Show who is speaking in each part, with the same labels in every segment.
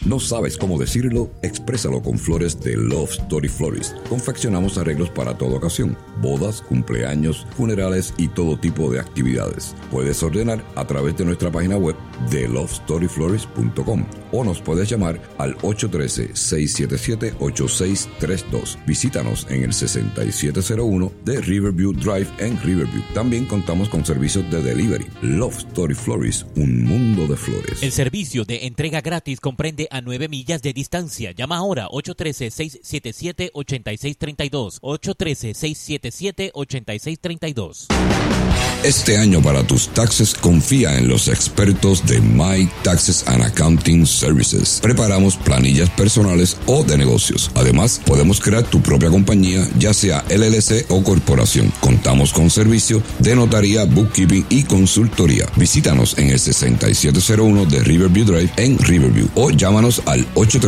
Speaker 1: ¿No sabes cómo decirlo? Exprésalo con flores de Love Story Florist. Confeccionamos arreglos para toda ocasión: bodas, cumpleaños, funerales y todo tipo de actividades. Puedes ordenar a través de nuestra página web de lovestoryflorist.com o nos puedes llamar al 813-677-8632. Visítanos en el 6701 de Riverview Drive en Riverview. También contamos con servicios de delivery. Love Story Florist, un mundo de flores.
Speaker 2: El servicio de entrega gratis comprende a 9 millas de distancia. Llama ahora 813-677-8632. 813-677-8632.
Speaker 1: Este año para tus taxes confía en los expertos de My Taxes and Accounting Services. Preparamos planillas personales o de negocios. Además, podemos crear tu propia compañía, ya sea LLC o corporación. Contamos con servicio de notaría, bookkeeping y consultoría. Visítanos en el 6701 de Riverview Drive en Riverview o llámanos al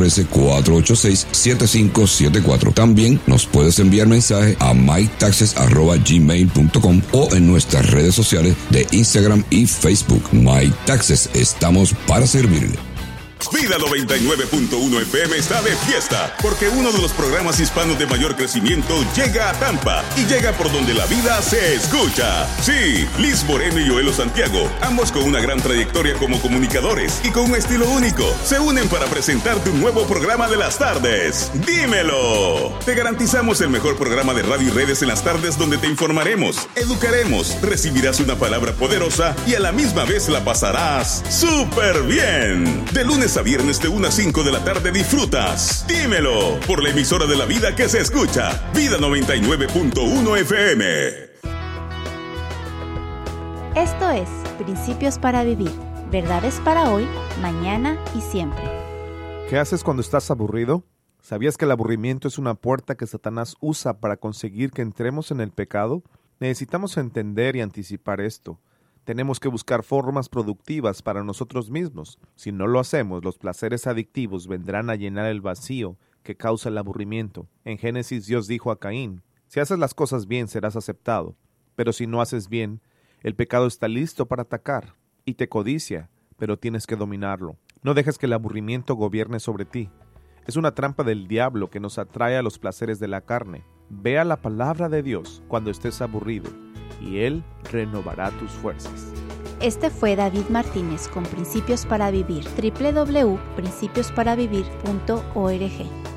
Speaker 1: 813-486-7574. También nos puedes enviar mensaje a mytaxes@gmail.com o en nuestras redes sociales de Instagram y Facebook. My Taxes, estamos para servirle.
Speaker 3: Vida 99.1 FM está de fiesta porque uno de los programas hispanos de mayor crecimiento llega a Tampa y llega por donde la vida se escucha. Sí, Liz Moreno y Joelo Santiago, ambos con una gran trayectoria como comunicadores y con un estilo único, se unen para presentarte un nuevo programa de las tardes. ¡Dímelo! Te garantizamos el mejor programa de radio y redes en las tardes donde te informaremos, educaremos, recibirás una palabra poderosa y a la misma vez la pasarás súper bien. De lunes a viernes de 1 a 5 de la tarde disfrutas Dímelo por la emisora de la vida que se escucha, Vida 99.1 FM.
Speaker 4: Esto es Principios para Vivir, verdades para hoy, mañana y siempre.
Speaker 5: ¿Qué haces cuando estás aburrido? ¿Sabías que el aburrimiento es una puerta que Satanás usa para conseguir que entremos en el pecado? Necesitamos entender y anticipar esto. Tenemos que buscar formas productivas para nosotros mismos. Si no lo hacemos, los placeres adictivos vendrán a llenar el vacío que causa el aburrimiento. En Génesis, Dios dijo a Caín: si haces las cosas bien, serás aceptado. Pero si no haces bien, el pecado está listo para atacar y te codicia, pero tienes que dominarlo. No dejes que el aburrimiento gobierne sobre ti. Es una trampa del diablo que nos atrae a los placeres de la carne. Ve a la palabra de Dios cuando estés aburrido y Él renovará tus fuerzas.
Speaker 4: Este fue David Martínez con Principios para Vivir. www.principiosparavivir.org